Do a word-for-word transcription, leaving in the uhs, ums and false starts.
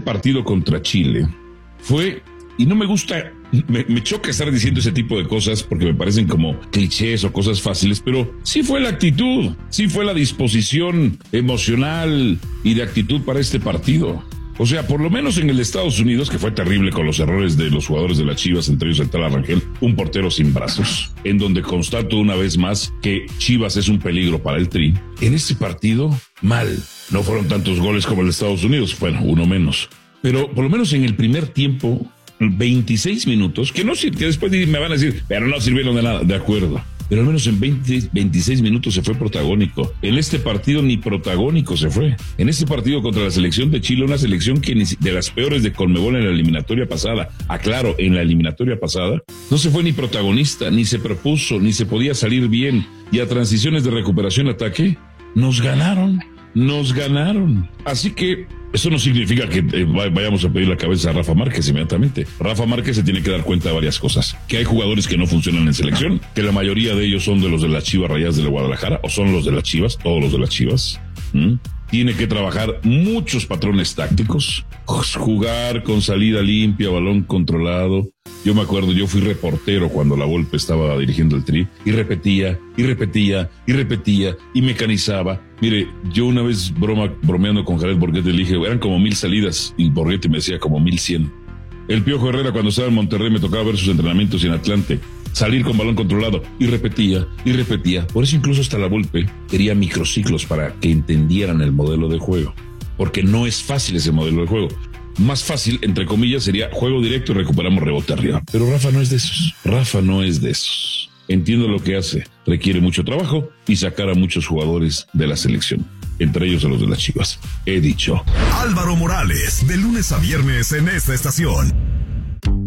partido contra Chile fue, y no me gusta, me, me choca estar diciendo ese tipo de cosas porque me parecen como clichés o cosas fáciles, pero sí fue la actitud, sí fue la disposición emocional y de actitud para este partido. O sea, por lo menos en el de Estados Unidos, que fue terrible con los errores de los jugadores de las Chivas, entre ellos el tal Rangel, un portero sin brazos, en donde constato una vez más que Chivas es un peligro para el Tri. En este partido, mal. No fueron tantos goles como el de Estados Unidos, bueno, uno menos. Pero por lo menos en el primer tiempo, veintiséis minutos, que no que después me van a decir, pero no sirvieron de nada, de acuerdo. Pero al menos en veinte, veintiséis minutos se fue protagónico. En este partido ni protagónico se fue. En este partido contra la selección de Chile, una selección que ni, de las peores de Conmebol en la eliminatoria pasada, aclaro, en la eliminatoria pasada, no se fue ni protagonista, ni se propuso, ni se podía salir bien. Y a transiciones de recuperación-ataque, nos ganaron, nos ganaron. Así que eso no significa que eh, vayamos a pedir la cabeza a Rafa Márquez inmediatamente. Rafa Márquez se tiene que dar cuenta de varias cosas. Que hay jugadores que no funcionan en selección, que la mayoría de ellos son de los de las Chivas Rayadas de la Guadalajara, o son los de las Chivas, todos los de las Chivas. ¿Mm? Tiene que trabajar muchos patrones tácticos, jugar con salida limpia, balón controlado. Yo me acuerdo, yo fui reportero cuando la Volpe estaba dirigiendo el Tri, y repetía, y repetía, y repetía, y mecanizaba. Mire, yo una vez broma, bromeando con Jared Borghetti le dije, eran como mil salidas, y Borghetti me decía como mil cien. El Piojo Herrera, cuando estaba en Monterrey, me tocaba ver sus entrenamientos en Atlante, salir con balón controlado, y repetía, y repetía. Por eso incluso hasta la Volpe quería microciclos para que entendieran el modelo de juego, porque no es fácil ese modelo de juego. Más fácil, entre comillas, sería juego directo y recuperamos rebote arriba. Pero Rafa no es de esos. Rafa no es de esos. Entiendo lo que hace. Requiere mucho trabajo y sacar a muchos jugadores de la selección, entre ellos a los de las Chivas. He dicho. Álvaro Morales, de lunes a viernes en esta estación.